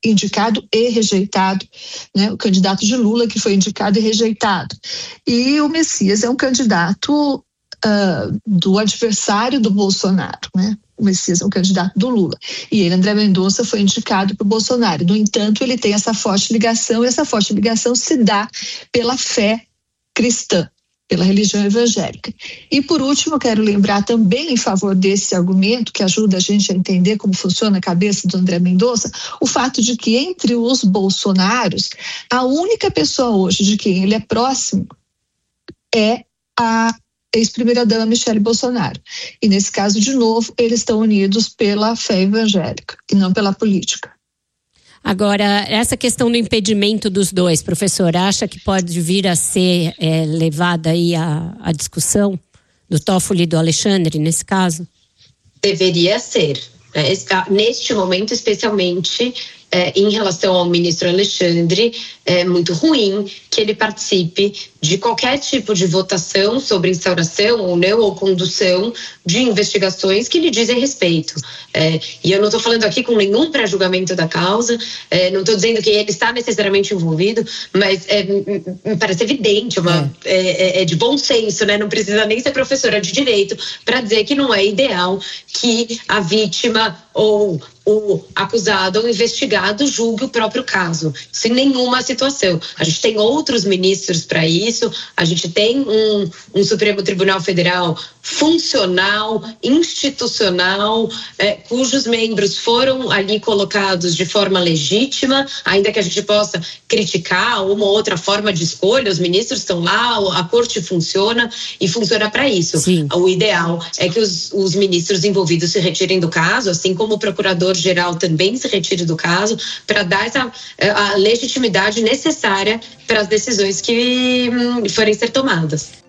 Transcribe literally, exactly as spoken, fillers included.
indicado e rejeitado, né? O candidato de Lula que foi indicado e rejeitado. E o Messias é um candidato uh, do adversário do Bolsonaro, né? O Messias é um candidato do Lula. E ele, André Mendonça, foi indicado para o Bolsonaro. No entanto, ele tem essa forte ligação, e essa forte ligação se dá pela fé cristã, pela religião evangélica. E, por último, eu quero lembrar também em favor desse argumento, que ajuda a gente a entender como funciona a cabeça do André Mendonça, o fato de que entre os bolsonaros, a única pessoa hoje de quem ele é próximo é a ex-primeira-dama Michele Bolsonaro. E, nesse caso, de novo, eles estão unidos pela fé evangélica e não pela política. Agora, essa questão do impedimento dos dois, professor, acha que pode vir a ser é, levada aí a, a discussão do Toffoli e do Alexandre, nesse caso? Deveria ser. Né? Neste momento, especialmente é, em relação ao ministro Alexandre, é muito ruim que ele participe de qualquer tipo de votação sobre instauração ou não, ou condução de investigações que lhe dizem respeito. É, e eu não estou falando aqui com nenhum pré-julgamento da causa, é, não estou dizendo que ele está necessariamente envolvido, mas é, me parece evidente, uma, é. É, é de bom senso, né? Não precisa nem ser professora de direito para dizer que não é ideal que a vítima ou o acusado ou investigado julgue o próprio caso, sem nenhuma situação. A gente tem outros ministros para isso, a gente tem um, um Supremo Tribunal Federal funcional, institucional, é, cujos membros foram ali colocados de forma legítima, ainda que a gente possa criticar uma ou outra forma de escolha, os ministros estão lá, a corte funciona e funciona para isso. Sim. O ideal é que os, os ministros envolvidos se retirem do caso, assim como o procurador-geral também se retire do caso, para dar essa a legitimidade necessária para as decisões que hum, forem ser tomadas.